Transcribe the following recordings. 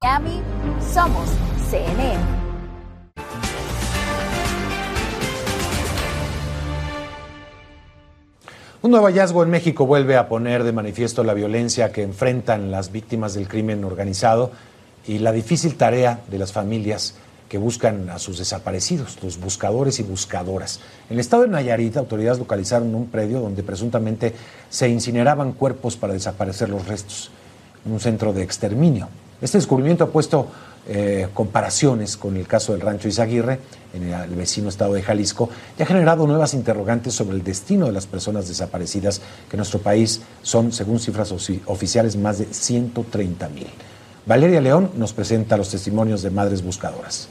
Miami, somos CNN. Un nuevo hallazgo en México vuelve a poner de manifiesto la violencia que enfrentan las víctimas del crimen organizado y la difícil tarea de las familias que buscan a sus desaparecidos, los buscadores y buscadoras. En el estado de Nayarit, autoridades localizaron un predio donde presuntamente se incineraban cuerpos para desaparecer los restos, en un centro de exterminio. Este descubrimiento ha puesto comparaciones con el caso del Rancho Izaguirre, en el vecino estado de Jalisco, y ha generado nuevas interrogantes sobre el destino de las personas desaparecidas, que en nuestro país son, según cifras oficiales, más de 130,000. Valeria León nos presenta los testimonios de madres buscadoras.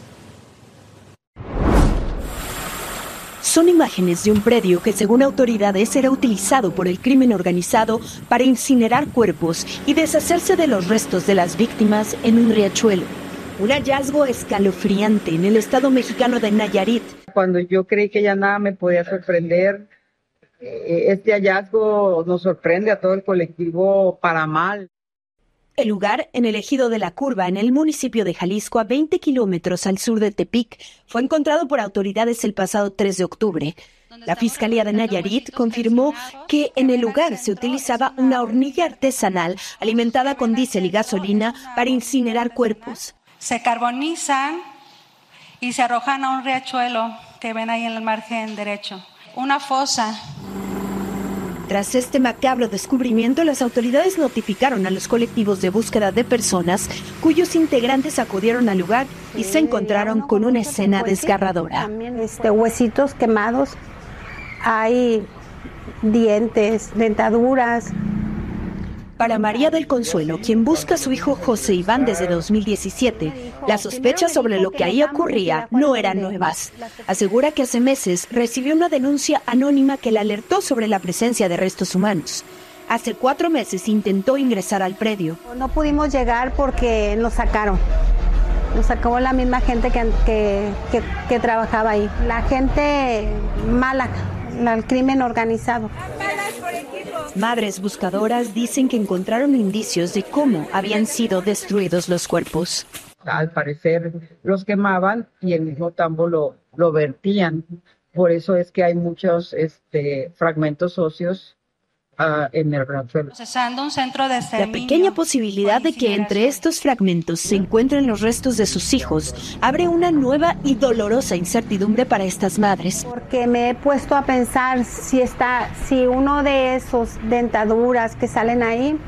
Son imágenes de un predio que, según autoridades, era utilizado por el crimen organizado para incinerar cuerpos y deshacerse de los restos de las víctimas en un riachuelo. Un hallazgo escalofriante en el estado mexicano de Nayarit. Cuando yo creí que ya nada me podía sorprender, este hallazgo nos sorprende a todo el colectivo para mal. El lugar, en el ejido de La Curva, en el municipio de Jalisco, a 20 kilómetros al sur de Tepic, fue encontrado por autoridades el pasado 3 de octubre. La Fiscalía de Nayarit confirmó que en el lugar se utilizaba una hornilla artesanal alimentada con diésel y gasolina para incinerar cuerpos. Se carbonizan y se arrojan a un riachuelo que ven ahí en el margen derecho, una fosa. Tras este macabro descubrimiento, las autoridades notificaron a los colectivos de búsqueda de personas cuyos integrantes acudieron al lugar y se encontraron con una escena desgarradora. También huesitos quemados, hay dientes, dentaduras. Para María del Consuelo, quien busca a su hijo José Iván desde 2017, las sospechas sobre lo que ahí ocurría no eran nuevas. Asegura que hace meses recibió una denuncia anónima que le alertó sobre la presencia de restos humanos. Hace 4 meses intentó ingresar al predio. No pudimos llegar porque nos sacaron. Nos sacó la misma gente que trabajaba ahí. La gente mala, el crimen organizado. Madres buscadoras dicen que encontraron indicios de cómo habían sido destruidos los cuerpos. Al parecer los quemaban y el mismo tambo lo vertían. Por eso es que hay muchos fragmentos óseos en el riachuelo. La pequeña posibilidad de que entre estos fragmentos se encuentren los restos de sus hijos abre una nueva y dolorosa incertidumbre para estas madres. Porque me he puesto a pensar si uno de esos dentaduras que salen ahí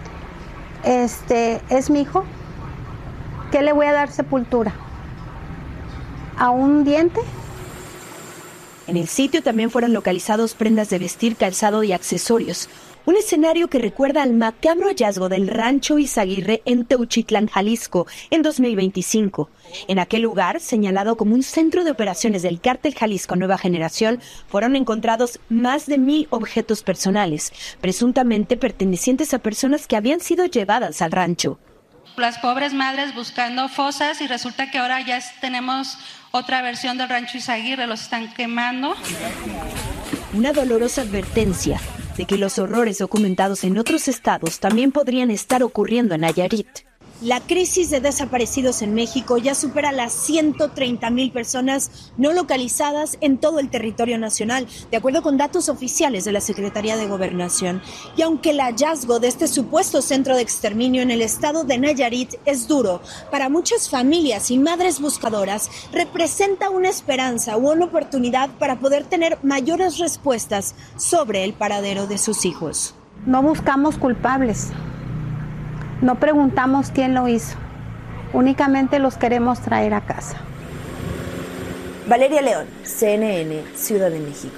es mi hijo, ¿qué le voy a dar sepultura? ¿A un diente? En el sitio también fueron localizados prendas de vestir, calzado y accesorios. Un escenario que recuerda al macabro hallazgo del Rancho Izaguirre en Teuchitlán, Jalisco, en 2025. En aquel lugar, señalado como un centro de operaciones del Cártel Jalisco Nueva Generación, fueron encontrados más de 1,000 objetos personales, presuntamente pertenecientes a personas que habían sido llevadas al rancho. Las pobres madres buscando fosas y resulta que ahora ya tenemos otra versión del Rancho Izaguirre, los están quemando. Una dolorosa advertencia de que los horrores documentados en otros estados también podrían estar ocurriendo en Nayarit. La crisis de desaparecidos en México ya supera las 130,000 personas no localizadas en todo el territorio nacional, de acuerdo con datos oficiales de la Secretaría de Gobernación. Y aunque el hallazgo de este supuesto centro de exterminio en el estado de Nayarit es duro, para muchas familias y madres buscadoras representa una esperanza o una oportunidad para poder tener mayores respuestas sobre el paradero de sus hijos. No buscamos culpables. No preguntamos quién lo hizo, únicamente los queremos traer a casa. Valeria León, CNN, Ciudad de México.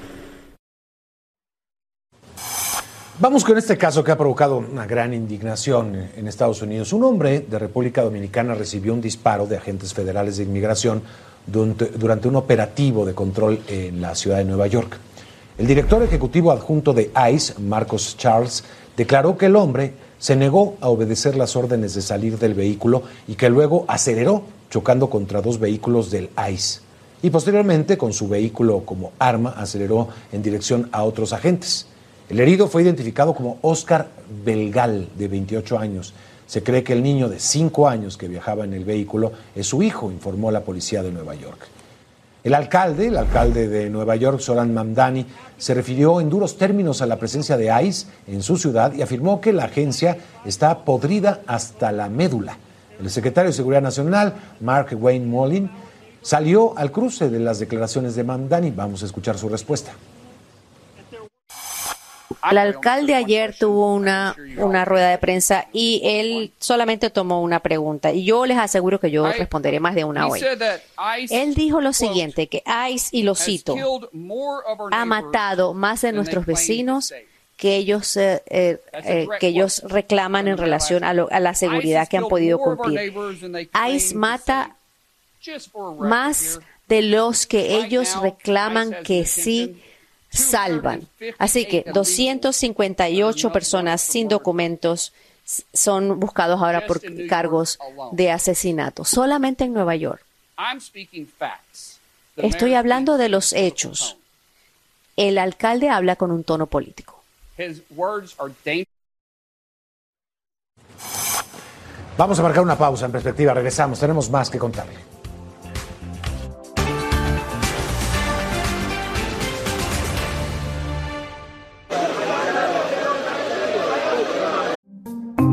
Vamos con este caso que ha provocado una gran indignación en Estados Unidos. Un hombre de República Dominicana recibió un disparo de agentes federales de inmigración durante un operativo de control en la ciudad de Nueva York. El director ejecutivo adjunto de ICE, Marcos Charles, declaró que el hombre se negó a obedecer las órdenes de salir del vehículo y que luego aceleró, chocando contra 2 vehículos del ICE. Y posteriormente, con su vehículo como arma, aceleró en dirección a otros agentes. El herido fue identificado como Oscar Belgal, de 28 años. Se cree que el niño de 5 años que viajaba en el vehículo es su hijo, informó la policía de Nueva York. El alcalde de Nueva York, Zoran Mamdani, se refirió en duros términos a la presencia de ICE en su ciudad y afirmó que la agencia está podrida hasta la médula. El secretario de Seguridad Nacional, Mark Wayne Mullin, salió al cruce de las declaraciones de Mamdani. Vamos a escuchar su respuesta. El alcalde ayer tuvo una rueda de prensa y él solamente tomó una pregunta. Y yo les aseguro que yo responderé más de una hoy. Él dijo lo siguiente, que ICE, y lo cito, ha matado más de nuestros vecinos que ellos reclaman en relación a la seguridad que han podido cumplir. ICE mata más de los que ellos reclaman que sí salvan. Así que 258 personas sin documentos son buscados ahora por cargos de asesinato, solamente en Nueva York. Estoy hablando de los hechos. El alcalde habla con un tono político. Vamos a marcar una pausa. En Perspectiva regresamos. Tenemos más que contarle.